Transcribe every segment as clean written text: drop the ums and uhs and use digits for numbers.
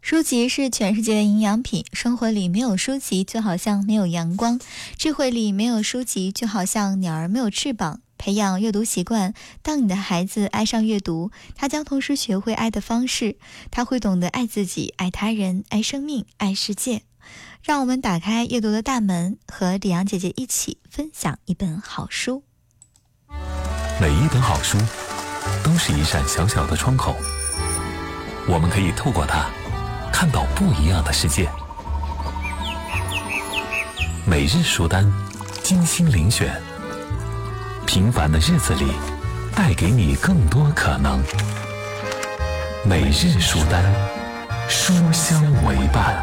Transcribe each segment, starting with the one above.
书籍是全世界的营养品，生活里没有书籍就好像没有阳光，智慧里没有书籍就好像鸟儿没有翅膀。培养阅读习惯，当你的孩子爱上阅读，他将同时学会爱的方式，他会懂得爱自己、爱他人、爱生命、爱世界。让我们打开阅读的大门，和李阳姐姐一起分享一本好书。 每一本好书都是一扇小小的窗口，我们可以透过它看到不一样的世界。每日书单，精心遴选，平凡的日子里带给你更多可能。每日书单，书香为伴。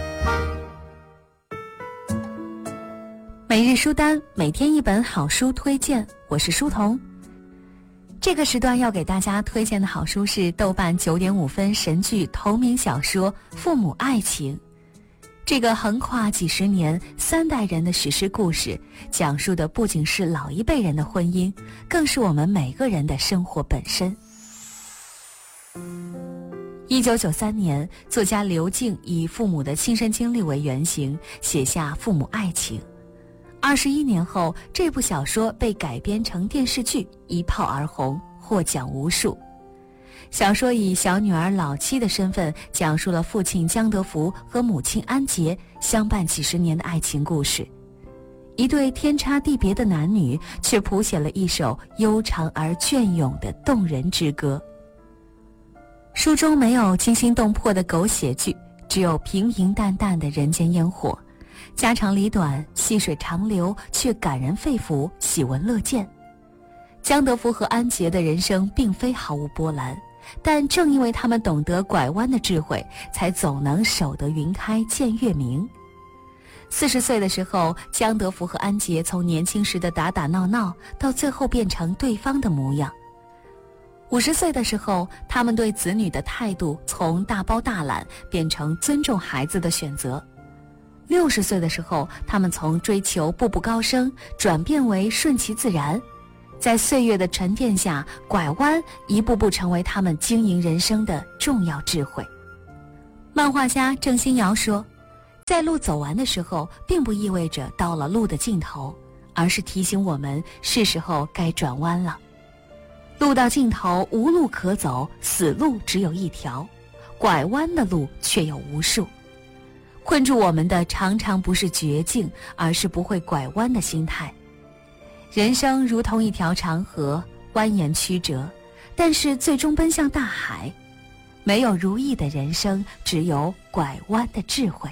每日书单，每天一本好书推荐，我是书童。这个时段要给大家推荐的好书是豆瓣9.5分神剧同名小说《父母爱情》。这个横跨几十年、3代人的史诗故事，讲述的不仅是老一辈人的婚姻，更是我们每个人的生活本身。1993年，作家刘静以父母的亲身经历为原型，写下《父母爱情》。21年后，这部小说被改编成电视剧，一炮而红，获奖无数。小说以小女儿老七的身份，讲述了父亲江德福和母亲安杰相伴几十年的爱情故事。一对天差地别的男女，却谱写了一首悠长而隽永的动人之歌。书中没有惊心动魄的狗血剧，只有平平淡淡的人间烟火，家长里短，细水长流，却感人肺腑，喜闻乐见。江德福和安杰的人生并非毫无波澜，但正因为他们懂得拐弯的智慧，才总能守得云开见月明。40岁的时候，江德福和安杰从年轻时的打打闹闹，到最后变成对方的模样。50岁的时候，他们对子女的态度从大包大揽变成尊重孩子的选择。60岁的时候，他们从追求步步高升转变为顺其自然。在岁月的沉淀下，拐弯一步步成为他们经营人生的重要智慧。漫画家郑欣瑶说，在路走完的时候，并不意味着到了路的尽头，而是提醒我们是时候该转弯了。路到尽头无路可走，死路只有一条，拐弯的路却有无数。困住我们的常常不是绝境，而是不会拐弯的心态。人生如同一条长河，蜿蜒曲折，但是最终奔向大海。没有如意的人生，只有拐弯的智慧。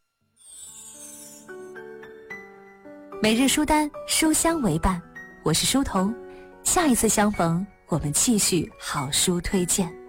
每日书单，书香为伴，我是书童。下一次相逢，我们继续好书推荐。